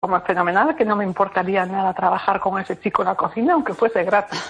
fenomenal, que no me importaría nada trabajar con ese chico en la cocina, aunque fuese gratis.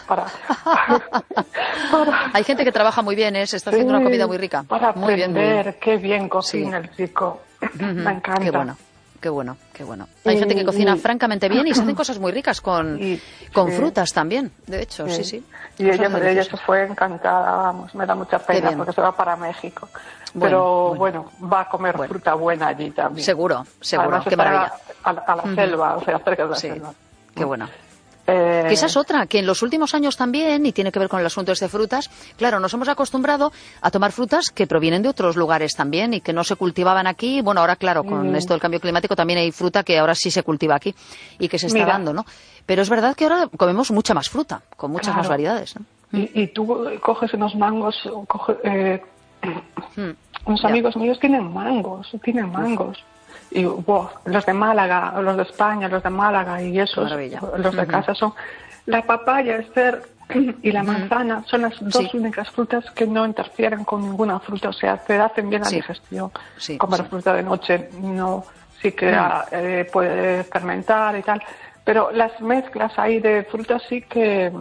Hay gente que trabaja muy bien, se está haciendo una comida muy rica. Para muy aprender bien. qué bien cocina el chico. Me encanta. Qué bueno. Hay gente que cocina francamente bien y se hacen cosas muy ricas con frutas también, de hecho, sí. Y ella se fue encantada, vamos, me da mucha pena porque se va para México. Pero bueno, va a comer fruta buena allí también. Seguro, además, qué maravilla. A la selva, o sea, cerca de la selva. Qué bueno. Que esa es otra, que en los últimos años también, y tiene que ver con el asunto de frutas, claro, nos hemos acostumbrado a tomar frutas que provienen de otros lugares también y que no se cultivaban aquí. Bueno, ahora, claro, con esto del cambio climático también hay fruta que ahora sí se cultiva aquí y que se está dando, ¿no? Pero es verdad que ahora comemos mucha más fruta, con muchas más variedades, ¿no? Y tú coges unos mangos, unos amigos míos tienen mangos. Y los de Málaga, los de España, los de Málaga y esos, los de casa son la papaya, Esther, y la manzana, son las dos únicas frutas que no interfieren con ninguna fruta, o sea, te hacen bien la digestión. Comer fruta de noche no, sí que puede fermentar y tal, pero las mezclas ahí de frutas sí que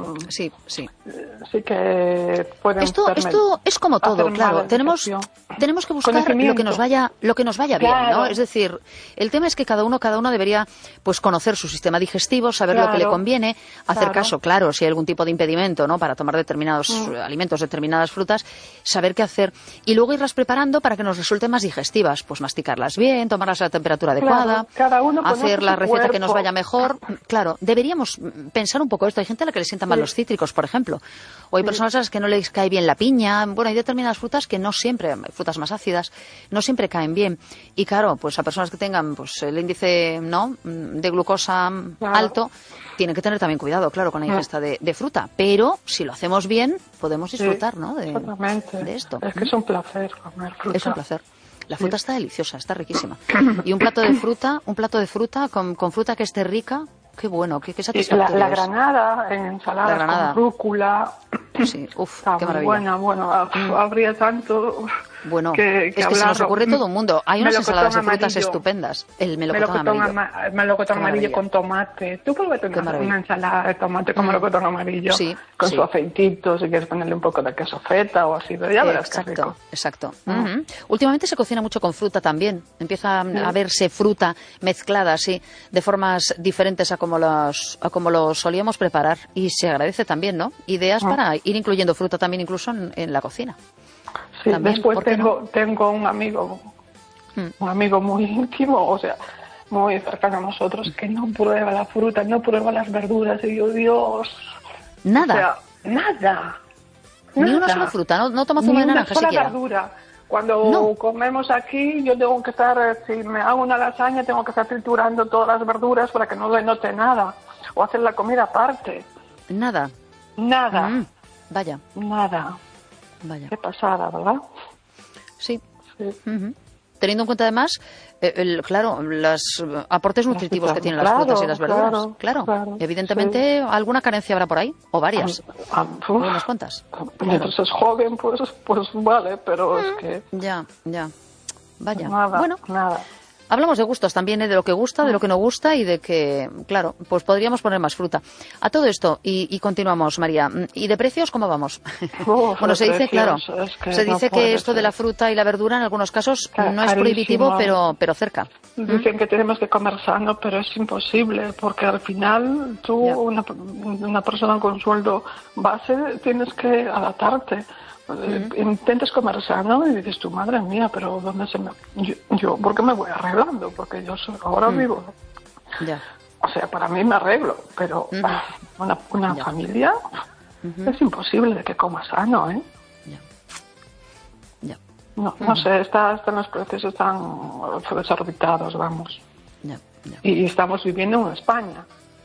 pueden esto es como todo, claro. Tenemos que buscar lo que nos vaya bien, ¿no? Es decir, el tema es que cada uno debería pues conocer su sistema digestivo, saber lo que le conviene, hacer caso, claro, si hay algún tipo de impedimento, ¿no? Para tomar determinados alimentos, determinadas frutas, saber qué hacer y luego irlas preparando para que nos resulten más digestivas, pues masticarlas bien, tomarlas a la temperatura adecuada, hacer la receta que nos vaya mejor. Claro, deberíamos pensar un poco esto. Hay gente a la que le sientan mal los cítricos, por ejemplo. O hay personas a las que no les cae bien la piña. Bueno, hay determinadas frutas que no siempre, frutas más ácidas, no siempre caen bien. Y claro, pues a personas que tengan pues el índice de glucosa alto, tienen que tener también cuidado, claro, con la ingesta de fruta. Pero si lo hacemos bien, podemos disfrutar, ¿no? De esto. Es que es un placer comer fruta. Es un placer. La fruta está deliciosa, está riquísima. Y un plato de fruta con fruta que esté rica, qué bueno, qué satisfactorio. La granada en ensalada con rúcula. Sí, qué maravilla. Bueno, habría tanto que es que se nos ocurre todo el mundo. Hay unas ensaladas de frutas estupendas. El melocotón amarillo. Melocotón amarillo con tomate. Tú pruébate una ensalada de tomate con melocotón amarillo, con su aceitito, si quieres ponerle un poco de queso feta o así, pero ya verás qué rico. Exacto. Últimamente se cocina mucho con fruta también. Empieza a verse fruta mezclada así, de formas diferentes a como lo solíamos preparar. Y se agradece también, ¿no? Ideas para ir incluyendo fruta también incluso en la cocina. Sí, también, después tengo un amigo muy íntimo, o sea, muy cercano a nosotros, que no prueba la fruta, no prueba las verduras, y yo, Dios... Nada. O sea, nada. Ni una sola fruta, no toma zumo de naranja siquiera. Ni una sola verdura. Cuando comemos aquí, yo tengo que estar, si me hago una lasaña, tengo que estar triturando todas las verduras para que no le note nada, o hacer la comida aparte. Nada. Vaya. Nada. Qué pasada, ¿verdad? Sí. Teniendo en cuenta además, claro, los aportes nutritivos que tienen las frutas y las verduras. Claro. Evidentemente, alguna carencia habrá por ahí, o varias. Unas cuantas. Mientras es joven, pues vale, pero es que... Ya. Vaya. Nada. Hablamos de gustos también, de lo que gusta, de lo que no gusta y de que, claro, pues podríamos poner más fruta. A todo esto, y continuamos, María. ¿Y de precios cómo vamos? Bueno, se dice, que esto de la fruta y la verdura en algunos casos no es prohibitivo, pero cerca. Dicen que tenemos que comer sano, pero es imposible, porque al final tú, una persona con sueldo base, tienes que adaptarte. Intentas comer sano y dices tu madre mía, pero ¿dónde se me...? Yo ¿por qué me voy arreglando? Porque yo ahora vivo. O sea, para mí me arreglo, pero una familia es imposible de que coma sano, ¿eh? No sé, están los precios están desorbitados, vamos. Y estamos viviendo en España.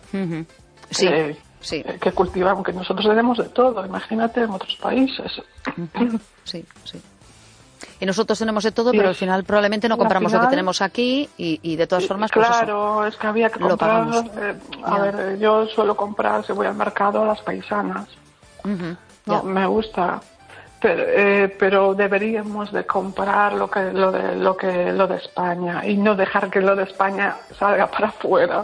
Que cultivan, que nosotros tenemos de todo, imagínate en otros países. Sí. Y nosotros tenemos de todo, pero al final probablemente no compramos lo que tenemos aquí y de todas formas... Pues claro, es que había que comprar... ver, yo suelo comprar, si voy al mercado, las paisanas. Me gusta. Pero deberíamos de comprar lo de España y no dejar que lo de España salga para afuera.